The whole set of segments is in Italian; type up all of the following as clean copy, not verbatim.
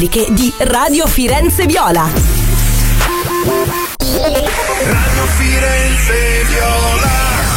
di Radio Firenze Viola. Radio Firenze Viola.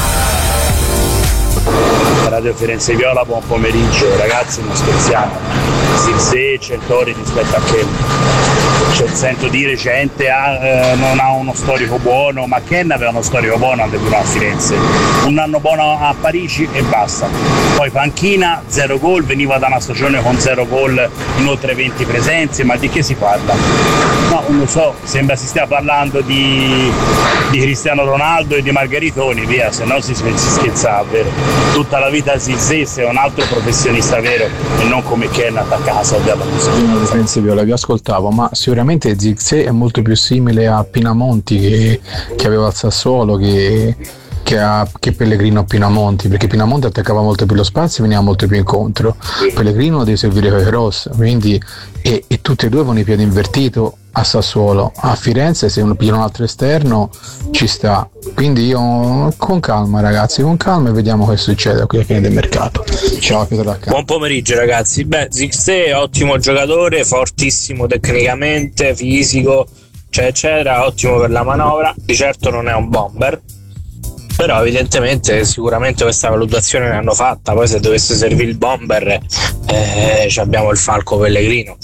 Radio Firenze Viola, buon pomeriggio ragazzi, non scherziamo, Zirkzee c'è il Tori rispetto a che sento dire gente non ha uno storico buono, ma Ken aveva uno storico buono anche prima a Firenze, un anno buono a Parigi e basta, poi panchina, 0 gol, veniva da una stagione con 0 gol in oltre 20 presenze, ma di che si parla? No, non lo so, sembra si stia parlando di Cristiano Ronaldo e di Margheritoni, via, se no si scherzava, vero? Tutta la vita Zirkzee è un altro professionista vero e non come Ken attacca la soldi alla musica. Firenze Viola, vi ascoltavo, ma sicuramente Zirkzee è molto più simile a Pinamonti che aveva al Sassuolo che Pellegrino a Pinamonti, perché Pinamonti attaccava molto più lo spazio e veniva molto più incontro. Pellegrino deve servire con i cross, quindi e tutti e due con i piedi invertito a Sassuolo. A Firenze se uno piglia un altro esterno ci sta, quindi io con calma ragazzi, con calma, e vediamo che succede qui alla fine del mercato. Ciao Pietro Racca. Buon pomeriggio ragazzi. Zirkzee è ottimo giocatore, fortissimo tecnicamente, fisico, eccetera, ottimo per la manovra, di certo non è un bomber, però evidentemente sicuramente questa valutazione l'hanno fatta, poi se dovesse servire il bomber abbiamo il Falco Pellegrino.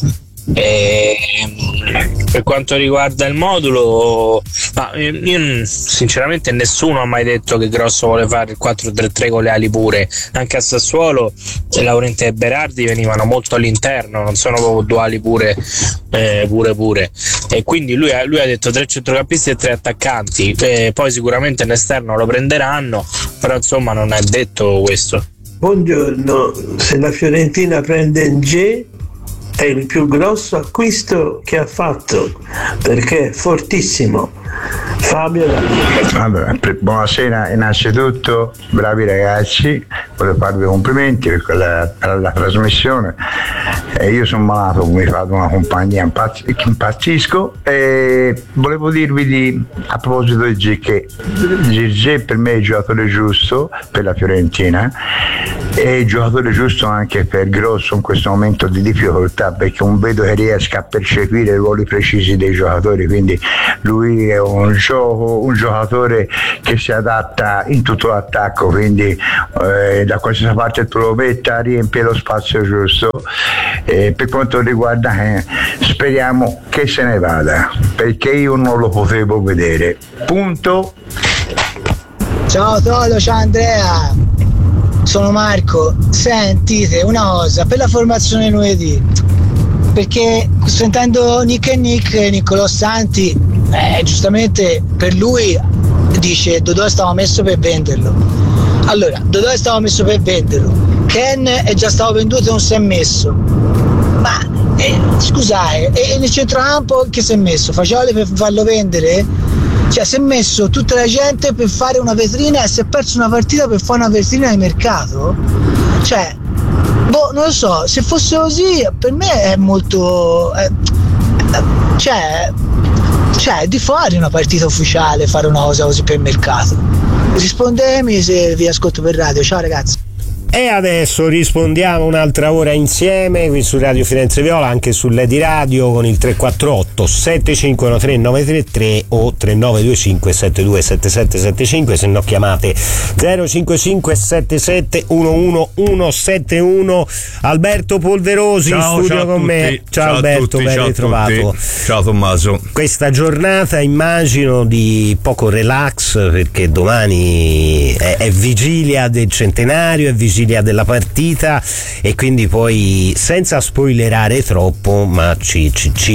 Per quanto riguarda il modulo, io sinceramente nessuno ha mai detto che Grosso vuole fare il 4-3-3 con le ali pure, anche a Sassuolo Laurenti e Berardi venivano molto all'interno, non sono proprio due ali pure, e quindi lui ha detto 3 centrocampisti e 3 attaccanti, poi sicuramente all'esterno lo prenderanno, però insomma non è detto questo. Buongiorno, se la Fiorentina prende N'Jie è il più grosso acquisto che ha fatto, perché è fortissimo. Fabio. Allora, buonasera innanzitutto, bravi ragazzi, volevo farvi complimenti per la trasmissione. Io sono malato, mi fate una compagnia, impazzisco, e volevo dirvi a proposito di G che Zirkzee per me è il giocatore giusto per la Fiorentina e il giocatore giusto anche per Grosso in questo momento di difficoltà, perché non vedo che riesca a percepire i ruoli precisi dei giocatori, quindi lui è un giocatore che si adatta in tutto l'attacco, quindi da qualsiasi parte tu lo metta riempie lo spazio giusto. Per quanto riguarda speriamo che se ne vada, perché io non lo potevo vedere, punto. Ciao Tolo, ciao Andrea, sono Marco. Sentite una cosa, per la formazione lunedì, perché sentendo Niccolò Santi, giustamente per lui dice Dodò stava messo per venderlo. Allora, Dodò stava messo per venderlo, Ken è già stato venduto e non si è messo, ma scusate, e nel centrocampo che si è messo? Fagioli per farlo vendere? Cioè si è messo tutta la gente per fare una vetrina e si è perso una partita per fare una vetrina di mercato? Cioè non lo so, se fosse così per me è molto cioè di fare una partita ufficiale, fare una cosa così per mercato. Rispondemi se vi ascolto per radio. Ciao ragazzi. E adesso rispondiamo un'altra ora insieme qui su Radio Firenze Viola, anche sull'Edi Radio con il 348 7513 933 o 3925 727775, se no chiamate 055 77 11171. Alberto Polverosi in studio con me. Ciao Alberto, ben ritrovato. Ciao Tommaso. Questa giornata immagino di poco relax, perché domani è vigilia del centenario, è vigilia della partita, e quindi poi senza spoilerare troppo, ma ci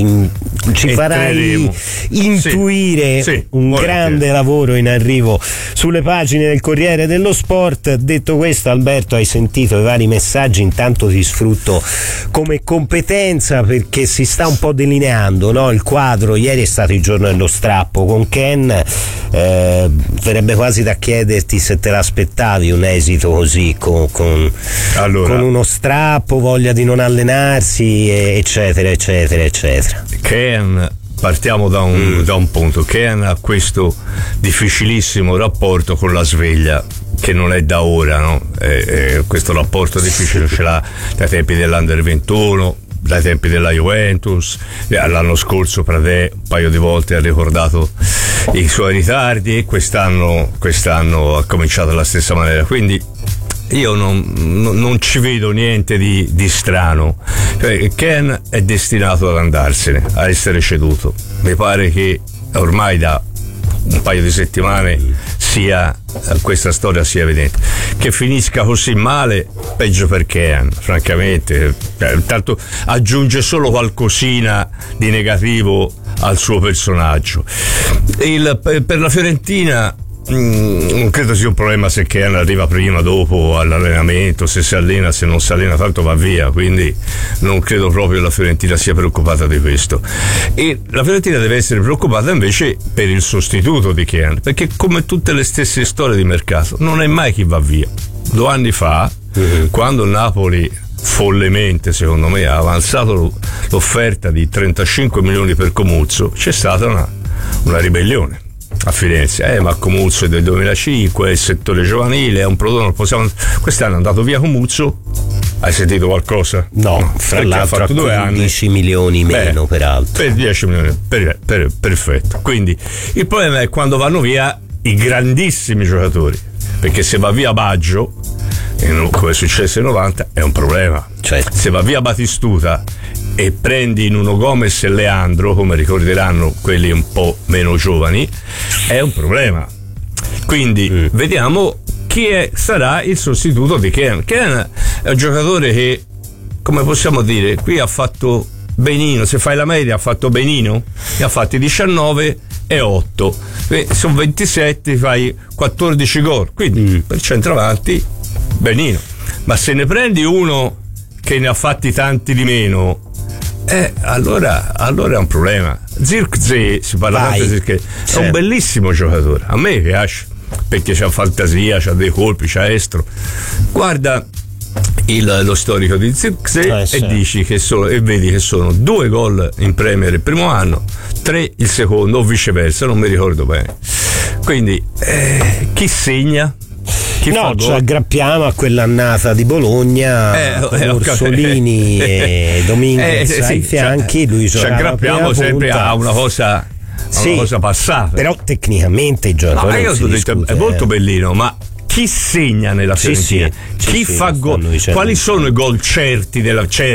farai intuire un grande lavoro in arrivo sulle pagine del Corriere dello Sport. Detto questo, Alberto, hai sentito i vari messaggi, intanto ti sfrutto come competenza perché si sta un po' delineando, no? Il quadro. Ieri è stato il giorno dello strappo con Ken, verrebbe quasi da chiederti se te l'aspettavi un esito così con uno strappo, voglia di non allenarsi, eccetera eccetera eccetera. Ken, partiamo da un punto. Ken ha questo difficilissimo rapporto con la sveglia, che non è da ora, no? Questo rapporto difficile ce l'ha dai tempi dell'Under 21, dai tempi della Juventus. L'anno scorso Pradè un paio di volte ha ricordato i suoi ritardi, e quest'anno ha cominciato alla stessa maniera, quindi io non ci vedo niente di strano. Ken è destinato ad andarsene, a essere ceduto. Mi pare che ormai da un paio di settimane questa storia sia evidente. Che finisca così male, peggio per Ken, francamente. Tanto aggiunge solo qualcosina di negativo al suo personaggio. Per la Fiorentina non credo sia un problema se Ken arriva prima, dopo all'allenamento, se si allena, se non si allena, tanto va via, quindi non credo proprio la Fiorentina sia preoccupata di questo. E la Fiorentina deve essere preoccupata invece per il sostituto di Ken, perché come tutte le stesse storie di mercato non è mai chi va via. 2 anni fa, quando Napoli follemente, secondo me, ha avanzato l'offerta di 35 milioni per Comuzzo, c'è stata una ribellione a Firenze. Ma Comuzzo è del 2005, è il settore giovanile, è un prodotto, non possiamo. Quest'anno è andato via Comuzzo. Hai sentito qualcosa? No, fra l'altro ha fatto 2 anni, 10 milioni meno, peraltro. Per 10 milioni, perfetto. Quindi il problema è quando vanno via i grandissimi giocatori, perché se va via Baggio, come è successo ai 90, è un problema. Se va via Batistuta e prendi Nuno Gomez e Leandro, come ricorderanno quelli un po' meno giovani, è un problema. Quindi vediamo chi sarà il sostituto di Ken. Ken è un giocatore che, come possiamo dire, qui ha fatto benino. Se fai la media, ha fatto benino, ne ha fatti 19 e 8, sono 27, fai 14 gol, quindi per centravanti benino. Ma se ne prendi uno che ne ha fatti tanti di meno, allora è un problema. Zirkzee, si parla tanto di Zirkzee, è un bellissimo giocatore, a me piace, perché c'ha fantasia, c'ha dei colpi, c'ha estro. Guarda lo storico di Zirkzee e dici e vedi che sono 2 gol in Premier il primo anno, 3 il secondo, o viceversa, non mi ricordo bene. Quindi chi segna? Ci aggrappiamo a quell'annata di Bologna con Orsolini e Dominguez ai fianchi. Lui ci aggrappiamo sempre a una cosa passata, però tecnicamente i giocatori è molto bellino, ma chi segna nella Fiorentina? Chi fa gol? Quali sono i gol certi